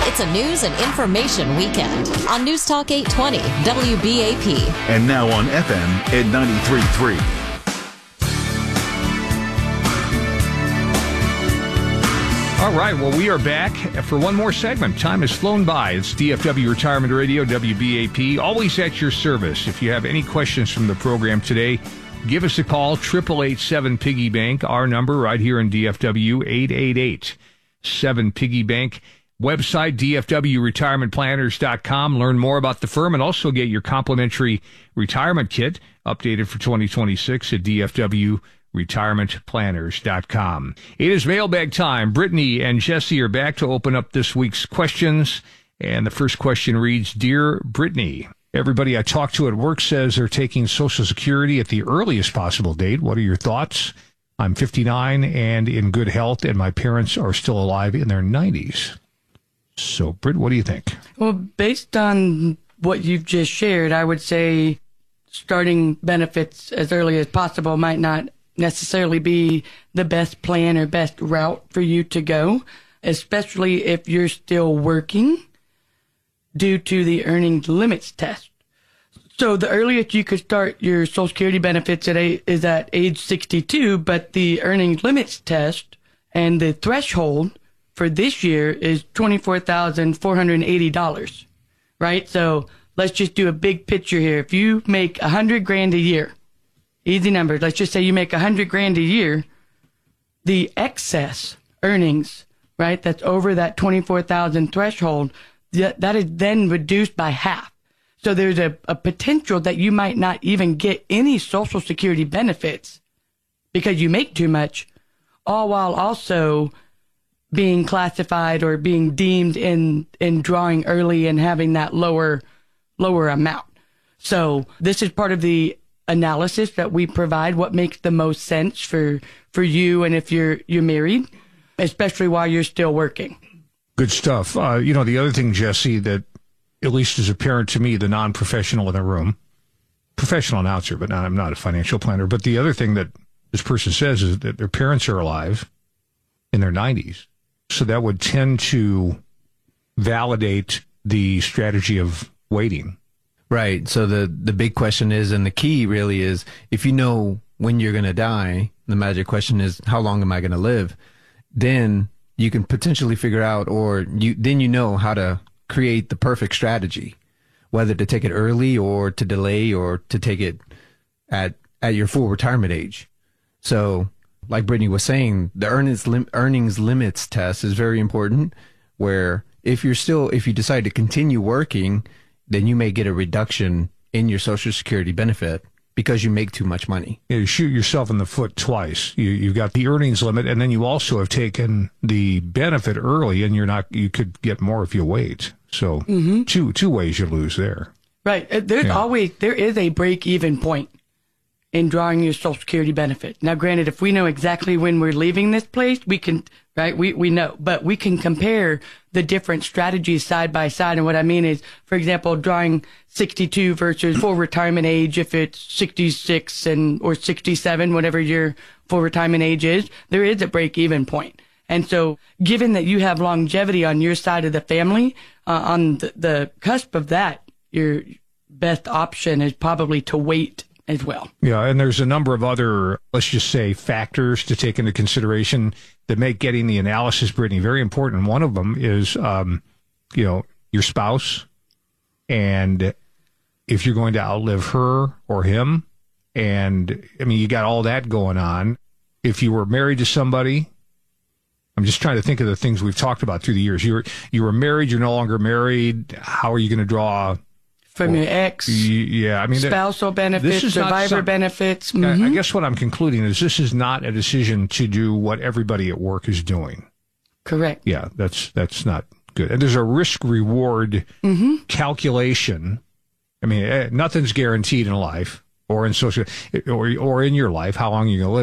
It's a news and information weekend on News Talk 820 WBAP. And now on FM at 93.3. All right, well, we are back for one more segment. Time has flown by. It's DFW Retirement Radio, WBAP, always at your service. If you have any questions from the program today, give us a call, 888-7-PIGGY-BANK, our number right here in DFW, 888-7-PIGGY-BANK. Website, dfwretirementplanners.com. Learn more about the firm and also get your complimentary retirement kit updated for 2026 at dfwretirementplanners.com. It is mailbag time. Brittany and Jesse are back to open up this week's questions. And the first question reads, Dear Brittany, everybody I talk to at work says they're taking Social Security at the earliest possible date. What are your thoughts? I'm 59 and in good health, and my parents are still alive in their 90s. So, Britt, what do you think? Well, based on what you've just shared, I would say starting benefits as early as possible might not necessarily be the best plan or best route for you to go, especially if you're still working due to the earnings limits test. So the earliest you could start your Social Security benefits is at age 62, but the earnings limits test and the threshold for this year is $24,480, right? So let's just do a big picture here. If you make $100,000 a year, easy numbers, let's just say you make $100,000 a year, the excess earnings, right, that's over that 24,000 threshold, that is then reduced by half. So there's a potential that you might not even get any Social Security benefits because you make too much, all while also being classified or being deemed in drawing early and having that lower amount. So this is part of the analysis that we provide, what makes the most sense for you and if you're married, especially while you're still working. Good stuff. The other thing, Jesse, that at least as a parent to me, the non-professional in the room, professional announcer, but I'm not a financial planner. But the other thing that this person says is that their parents are alive in their 90s. So that would tend to validate the strategy of waiting. Right. So the big question is, and the key really is, if you know when you're going to die, the magic question is, how long am I going to live? Then you can potentially figure out, then you know how to create the perfect strategy, whether to take it early or to delay or to take it at your full retirement age. So like Brittany was saying, the earnings limits test is very important, where if you decide to continue working, then you may get a reduction in your Social Security benefit because you make too much money. You shoot yourself in the foot twice. You've got the earnings limit, and then you also have taken the benefit early, and you could get more if you wait. So two ways you lose there. Right. There is a break-even point in drawing your Social Security benefit. Now, granted, if we know exactly when we're leaving this place, we can, right? We know, but we can compare the different strategies side by side. And what I mean is, for example, drawing 62 versus full retirement age, if it's 66 or 67, whatever your full retirement age is, there is a break-even point. And so given that you have longevity on your side of the family, on the cusp of that, your best option is probably to wait as well. Yeah, and there's a number of other, let's just say, factors to take into consideration that make getting the analysis, Brittany, very important. One of them is, your spouse, and if you're going to outlive her or him, and, you got all that going on. If you were married to somebody, I'm just trying to think of the things we've talked about through the years. You were married, you're no longer married. How are you going to draw from your ex? Yeah, spousal benefits, survivor benefits. Mm-hmm. I guess what I'm concluding is this is not a decision to do what everybody at work is doing. Correct. Yeah, that's not good. And there's a risk-reward calculation. Nothing's guaranteed in life or in social or in your life. How long are you going to live?